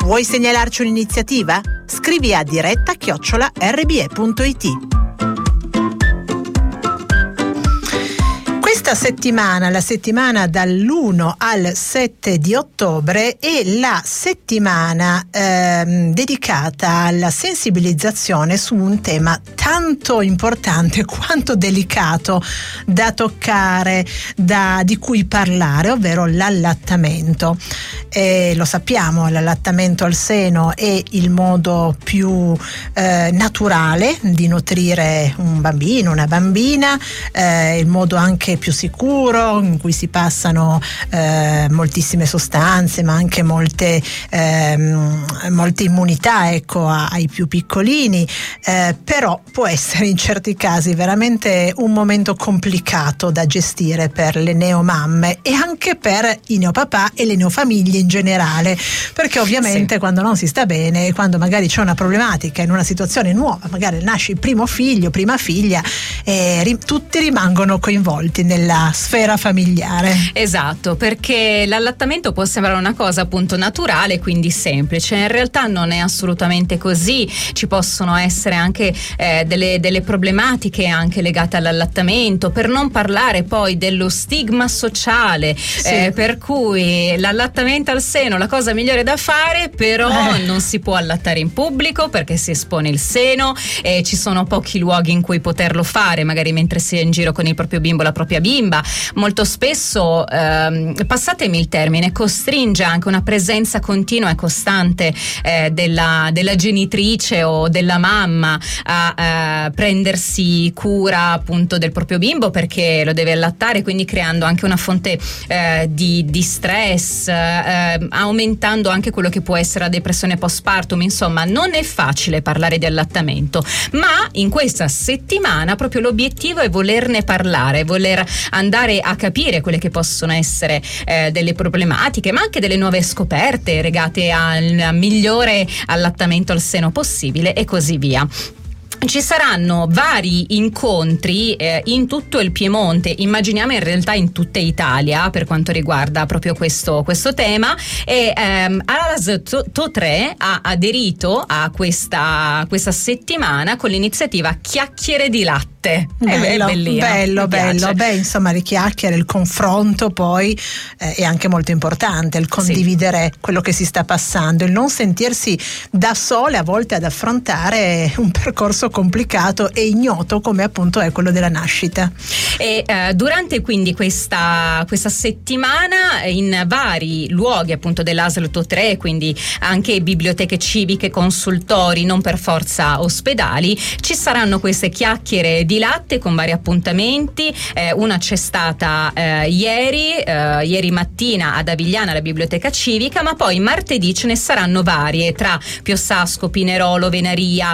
Vuoi segnalarci un'iniziativa? Scrivi a diretta@rbe.it. Questa settimana, la settimana dall'1 al 7 di ottobre, è la settimana dedicata alla sensibilizzazione su un tema tanto importante quanto delicato da toccare, di cui parlare, ovvero l'allattamento. Lo sappiamo, l'allattamento al seno è il modo più naturale di nutrire un bambino, una bambina, il modo anche più sicuro, in cui si passano moltissime sostanze, ma anche molte immunità, ecco, ai più piccolini, però può essere in certi casi veramente un momento complicato da gestire per le neomamme e anche per i neopapà e le neofamiglie in generale, perché ovviamente quando non si sta bene, quando magari c'è una problematica in una situazione nuova, magari nasce il primo figlio, prima figlia, tutti rimangono coinvolti nella sfera familiare. Esatto, perché l'allattamento può sembrare una cosa appunto naturale, quindi semplice. In realtà non è assolutamente così. Ci possono essere anche delle problematiche anche legate all'allattamento, per non parlare poi dello stigma sociale, per cui l'allattamento al seno la cosa migliore da fare, però non si può allattare in pubblico perché si espone il seno e ci sono pochi luoghi in cui poterlo fare, magari mentre si è in giro con il proprio bimbo, la propria bimba. Molto spesso, passatemi il termine, costringe anche una presenza continua e costante della genitrice o della mamma a prendersi cura appunto del proprio bimbo, perché lo deve allattare, quindi creando anche una fonte di stress, aumentando anche quello che può essere la depressione postpartum. Insomma, non è facile parlare di allattamento, ma in questa settimana proprio l'obiettivo è volerne parlare, voler andare a capire quelle che possono essere delle problematiche, ma anche delle nuove scoperte legate al migliore allattamento al seno possibile e così via. Ci saranno vari incontri in tutto il Piemonte, immaginiamo in realtà in tutta Italia, per quanto riguarda proprio questo tema, e ALAS To3 ha aderito a questa settimana con l'iniziativa Chiacchiere di Latte. Bello. Beh, insomma, le chiacchiere, il confronto poi è anche molto importante, il condividere quello che si sta passando, il non sentirsi da sole a volte ad affrontare un percorso complicato e ignoto come appunto è quello della nascita. E durante quindi questa settimana, in vari luoghi appunto dell'ASL To3, quindi anche biblioteche civiche, consultori, non per forza ospedali, ci saranno queste chiacchiere di latte con vari appuntamenti. Una c'è stata ieri mattina ad Avigliana, alla biblioteca civica, ma poi martedì ce ne saranno varie tra Piossasco, Pinerolo, Venaria,